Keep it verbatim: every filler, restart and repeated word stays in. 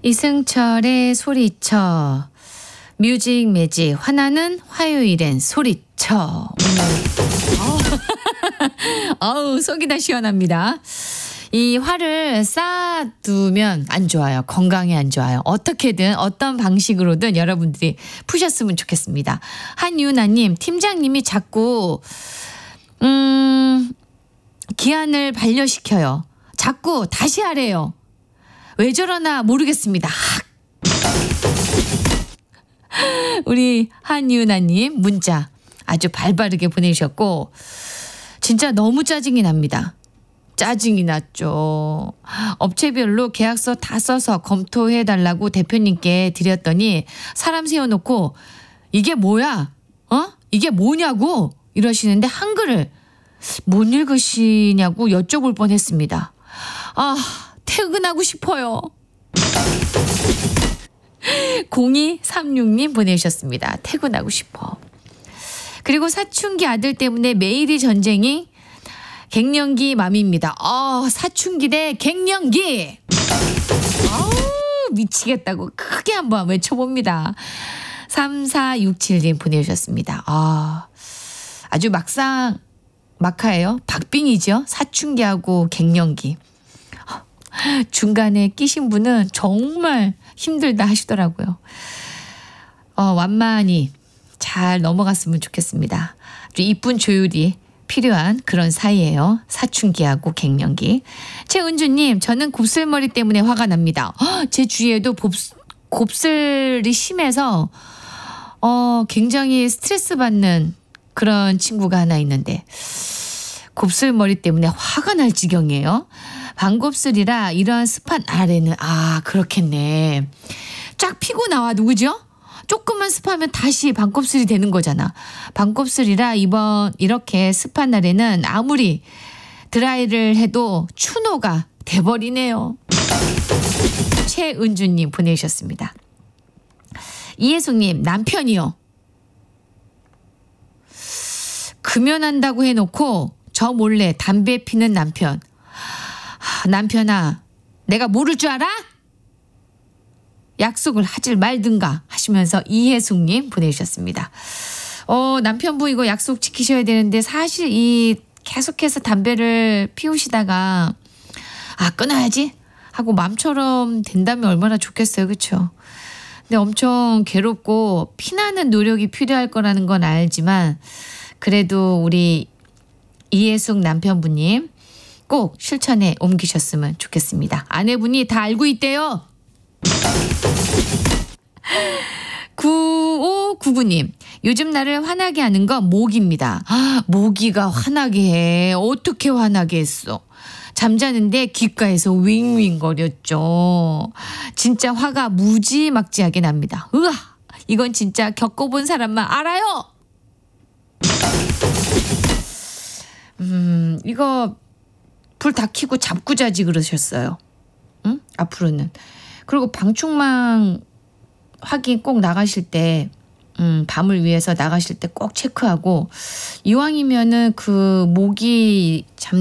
이승철의 소리쳐. 뮤직 매직 화나는 화요일엔 소리쳐. 아우 속이 다 시원합니다. 이 화를 쌓아두면 안 좋아요. 건강에 안 좋아요. 어떻게든 어떤 방식으로든 여러분들이 푸셨으면 좋겠습니다. 한유나님, 팀장님이 자꾸 음 기한을 반려시켜요. 자꾸 다시 하래요. 왜 저러나 모르겠습니다. 우리 한유나님 문자 아주 발바르게 보내주셨고 진짜 너무 짜증이 납니다. 짜증이 났죠. 업체별로 계약서 다 써서 검토해달라고 대표님께 드렸더니 사람 세워놓고 이게 뭐야? 어? 이게 뭐냐고 이러시는데 한글을 못 읽으시냐고 여쭤볼 뻔했습니다. 아, 퇴근하고 싶어요. 공이삼육님 보내주셨습니다. 퇴근하고 싶어. 그리고 사춘기 아들 때문에 매일이 전쟁이 갱년기 맘입니다. 어, 사춘기 대 갱년기. 아우, 미치겠다고 크게 한번 외쳐봅니다. 삼사육칠님 보내주셨습니다. 아, 아주 막상 막하예요. 박빙이죠. 사춘기하고 갱년기. 중간에 끼신 분은 정말 힘들다 하시더라고요. 어, 완만히 잘 넘어갔으면 좋겠습니다. 아주 이쁜 조율이 필요한 그런 사이예요. 사춘기하고 갱년기. 최은주님, 저는 곱슬머리 때문에 화가 납니다. 허, 제 주위에도 곱, 곱슬이 심해서 어, 굉장히 스트레스 받는 그런 친구가 하나 있는데 곱슬머리 때문에 화가 날 지경이에요. 반곱슬이라 이러한 습한 아래는 아 그렇겠네. 쫙 피고 나와도 그죠? 조금만 습하면 다시 반곱슬이 되는 거잖아. 반곱슬이라 이번 이렇게 습한 날에는 아무리 드라이를 해도 추노가 돼버리네요. 최은주님 보내주셨습니다. 이혜숙님, 남편이요. 금연한다고 해놓고 저 몰래 담배 피는 남편. 남편아, 내가 모를 줄 알아? 약속을 하질 말든가 하시면서 이혜숙님 보내주셨습니다. 어, 남편분 이거 약속 지키셔야 되는데 사실 이 계속해서 담배를 피우시다가 아 끊어야지 하고 마음처럼 된다면 얼마나 좋겠어요. 그렇죠? 근데 엄청 괴롭고 피나는 노력이 필요할 거라는 건 알지만 그래도 우리 이혜숙 남편분님 꼭 실천에 옮기셨으면 좋겠습니다. 아내분이 다 알고 있대요. 구오구구님, 요즘 나를 화나게 하는 건 모기입니다. 아, 모기가 화나게 해. 어떻게 화나게 했어? 잠자는데 귓가에서 윙윙거렸죠. 진짜 화가 무지막지하게 납니다. 으아, 이건 진짜 겪어본 사람만 알아요. 음, 이거 불 다 켜고 잡고 자지 그러셨어요. 응? 앞으로는. 그리고 방충망 확인 꼭 나가실 때 음, 밤을 위해서 나가실 때 꼭 체크하고 이왕이면은 그 모기 잡